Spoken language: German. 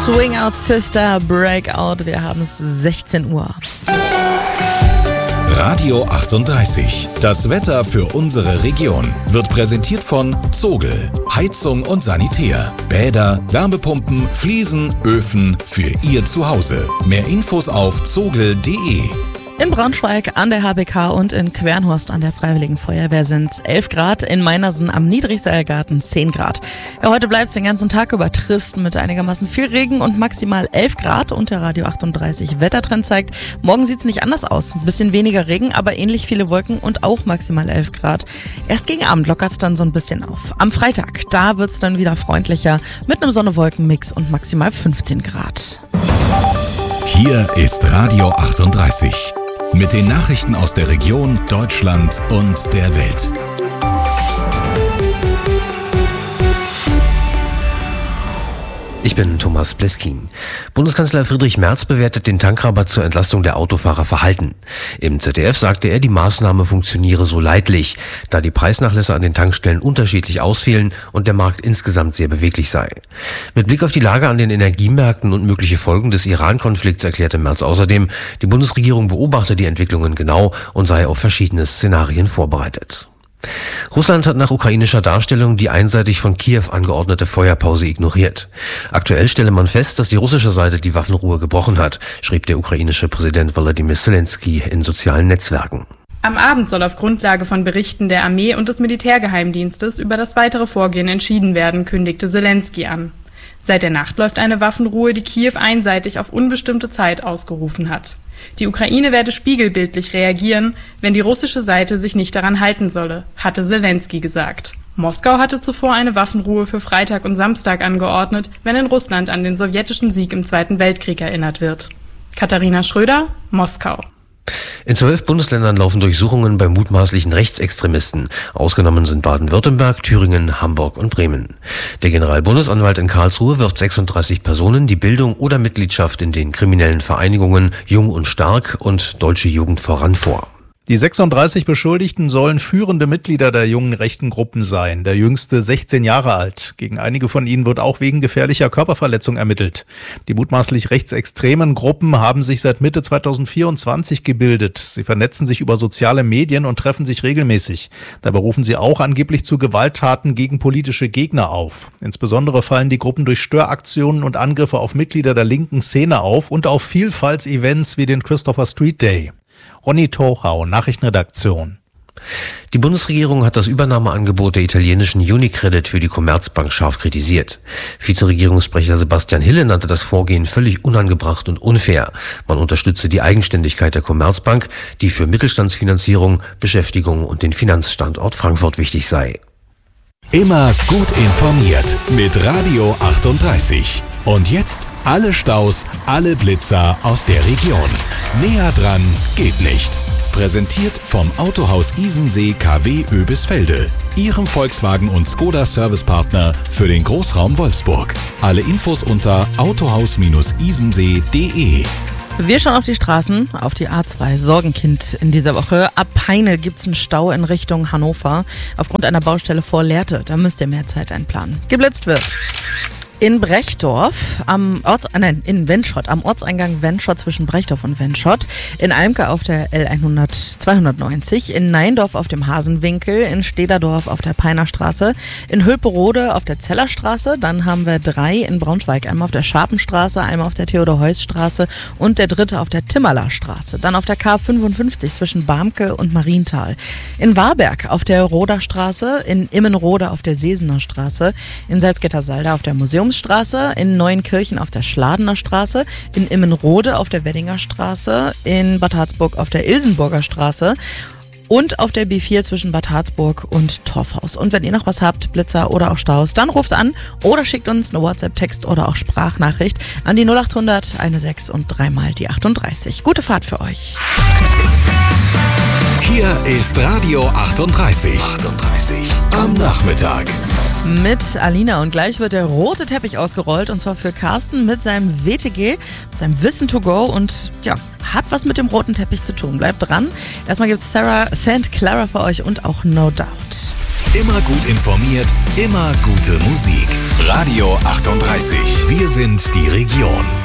Swing Out Sister, Breakout. Wir haben es 16 Uhr. Radio 38. Das Wetter für unsere Region wird präsentiert von Zogel. Heizung und Sanitär. Bäder, Wärmepumpen, Fliesen, Öfen für Ihr Zuhause. Mehr Infos auf zogel.de. In Braunschweig an der HBK und in Quernhorst an der Freiwilligen Feuerwehr sind es 11 Grad, in Meinersen am Niedrigseilgarten 10 Grad. Ja, heute bleibt es den ganzen Tag über trist mit einigermaßen viel Regen und maximal 11 Grad und der Radio 38 Wettertrend zeigt, morgen sieht es nicht anders aus. Ein bisschen weniger Regen, aber ähnlich viele Wolken und auch maximal 11 Grad. Erst gegen Abend lockert es dann so ein bisschen auf. Am Freitag, da wird es dann wieder freundlicher mit einem Sonne-Wolken-Mix und maximal 15 Grad. Hier ist Radio 38. Mit den Nachrichten aus der Region, Deutschland und der Welt. Ich bin Thomas Bleskin. Bundeskanzler Friedrich Merz bewertet den Tankrabatt zur Entlastung der Autofahrer verhalten. Im ZDF sagte er, die Maßnahme funktioniere so leidlich, da die Preisnachlässe an den Tankstellen unterschiedlich ausfielen und der Markt insgesamt sehr beweglich sei. Mit Blick auf die Lage an den Energiemärkten und mögliche Folgen des Iran-Konflikts erklärte Merz außerdem, die Bundesregierung beobachte die Entwicklungen genau und sei auf verschiedene Szenarien vorbereitet. Russland hat nach ukrainischer Darstellung die einseitig von Kiew angeordnete Feuerpause ignoriert. Aktuell stelle man fest, dass die russische Seite die Waffenruhe gebrochen hat, schrieb der ukrainische Präsident Volodymyr Zelensky in sozialen Netzwerken. Am Abend soll auf Grundlage von Berichten der Armee und des Militärgeheimdienstes über das weitere Vorgehen entschieden werden, kündigte Zelensky an. Seit der Nacht läuft eine Waffenruhe, die Kiew einseitig auf unbestimmte Zeit ausgerufen hat. Die Ukraine werde spiegelbildlich reagieren, wenn die russische Seite sich nicht daran halten solle, hatte Zelensky gesagt. Moskau hatte zuvor eine Waffenruhe für Freitag und Samstag angeordnet, wenn in Russland an den sowjetischen Sieg im Zweiten Weltkrieg erinnert wird. Katharina Schröder, Moskau. In 12 Bundesländern laufen Durchsuchungen bei mutmaßlichen Rechtsextremisten. Ausgenommen sind Baden-Württemberg, Thüringen, Hamburg und Bremen. Der Generalbundesanwalt in Karlsruhe wirft 36 Personen die Bildung oder Mitgliedschaft in den kriminellen Vereinigungen Jung und Stark und Deutsche Jugend voran vor. Die 36 Beschuldigten sollen führende Mitglieder der jungen rechten Gruppen sein, der jüngste 16 Jahre alt. Gegen einige von ihnen wird auch wegen gefährlicher Körperverletzung ermittelt. Die mutmaßlich rechtsextremen Gruppen haben sich seit Mitte 2024 gebildet. Sie vernetzen sich über soziale Medien und treffen sich regelmäßig. Dabei rufen sie auch angeblich zu Gewalttaten gegen politische Gegner auf. Insbesondere fallen die Gruppen durch Störaktionen und Angriffe auf Mitglieder der linken Szene auf und auf Vielfaltsevents wie den Christopher Street Day. Ronny Tochau, Nachrichtenredaktion. Die Bundesregierung hat das Übernahmeangebot der italienischen Unicredit für die Commerzbank scharf kritisiert. Vizeregierungssprecher Sebastian Hille nannte das Vorgehen völlig unangebracht und unfair. Man unterstütze die Eigenständigkeit der Commerzbank, die für Mittelstandsfinanzierung, Beschäftigung und den Finanzstandort Frankfurt wichtig sei. Immer gut informiert mit Radio 38. Und jetzt alle Staus, alle Blitzer aus der Region. Näher dran geht nicht. Präsentiert vom Autohaus Isensee KW Oebisfelde, Ihrem Volkswagen und Skoda Servicepartner für den Großraum Wolfsburg. Alle Infos unter autohaus-isensee.de. Wir schauen auf die Straßen, auf die A2 Sorgenkind in dieser Woche. Ab Peine gibt es einen Stau in Richtung Hannover aufgrund einer Baustelle vor Lehrte. Da müsst ihr mehr Zeit einplanen. Geblitzt wird in Brechdorf, in Wenschott, am Ortseingang Wenschott zwischen Brechdorf und Wenschott, in Almke auf der L290, in Neindorf auf dem Hasenwinkel, in Stederdorf auf der Peiner Straße, in Hülperode auf der Zellerstraße, dann haben wir 3 in Braunschweig, einmal auf der Scharpenstraße, einmal auf der Theodor-Heuss-Straße und der 3. auf der Timmerler-Straße, dann auf der K55 zwischen Barmke und Marienthal, in Warberg auf der Roderstraße, in Immenrode auf der Sesener Straße, in Salzgitter-Salda auf der Museumsstraße, in Neuenkirchen auf der Schladener Straße, in Immenrode auf der Weddinger Straße, in Bad Harzburg auf der Ilsenburger Straße und auf der B4 zwischen Bad Harzburg und Torfhaus. Und wenn ihr noch was habt, Blitzer oder auch Staus, dann ruft an oder schickt uns eine WhatsApp-Text oder auch Sprachnachricht an die 0800 16 und 3 mal die 38. Gute Fahrt für euch. Hier ist Radio 38. Am Nachmittag. Mit Alina und gleich wird der rote Teppich ausgerollt und zwar für Carsten mit seinem WTG, mit seinem Wissen to go und ja, hat was mit dem roten Teppich zu tun. Bleibt dran. Erstmal gibt's Sarah St. Clara für euch und auch No Doubt. Immer gut informiert, immer gute Musik. Radio 38. Wir sind und die Region.